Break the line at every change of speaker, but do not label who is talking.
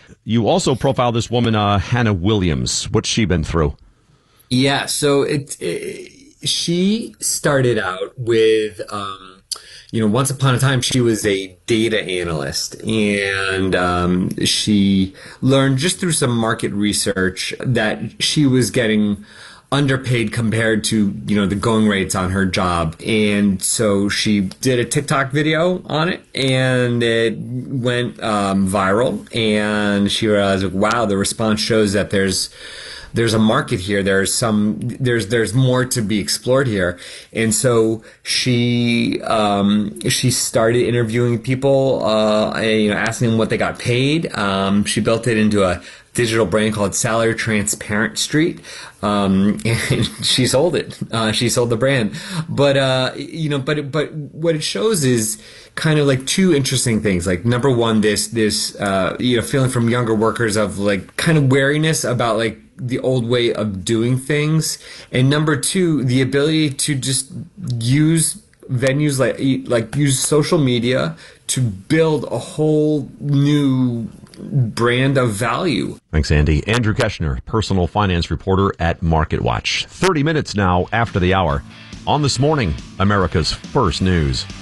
You also profiled this woman, Hannah Williams. What's she been through?
Yeah, so she started out with, once upon a time, she was a data analyst, and she learned just through some market research that she was getting underpaid compared to, the going rates on her job. And so she did a TikTok video on it, and it went viral, and she realized, like, wow, the response shows that there's a market here. There's more to be explored here. And so she started interviewing people, asking them what they got paid. She built it into a digital brand called Salary Transparent Street. And she sold it. She sold the brand. But what it shows is kind of like two interesting things. Like, number one, this feeling from younger workers of like kind of wariness about like the old way of doing things. And number two, the ability to just use venues like use social media to build a whole new brand of value.
Thanks, Andy. Andrew Keshner, personal finance reporter at MarketWatch. 30 minutes now after the hour on This Morning, America's First News.